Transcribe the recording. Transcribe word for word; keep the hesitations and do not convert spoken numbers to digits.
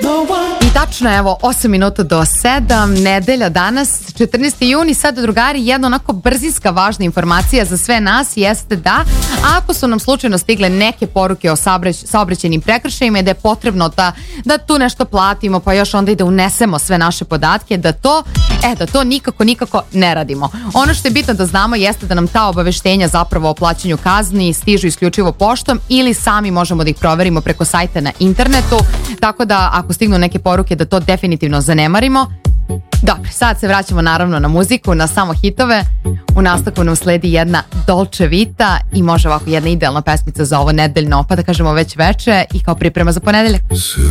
I tačno, evo, osam minuta do sedam, nedelja danas, četrnaesti juni, sada drugari, jedna onako brzinska važna informacija za sve nas jeste da, ako su nam slučajno stigle neke poruke o saobrać, saobraćajnim prekršajima i da je potrebno da, da tu nešto platimo, pa još onda i da unesemo sve naše podatke, da to, e, da to nikako, nikako ne radimo. Ono što je bitno da znamo jeste da nam ta obaveštenja zapravo o plaćanju kazni stižu isključivo poštom ili sami možemo da ih proverimo preko sajta na internetu, tako da ako stignu neke poruke da to definitivno zanemarimo. Dobro, sad se vraćamo naravno na muziku, na samo hitove. U nastavku nam sledi jedna Dolce Vita i može ovako jedna idealna pesmica za ovo nedeljno, pa da kažemo već veče i kao priprema za ponedeljak.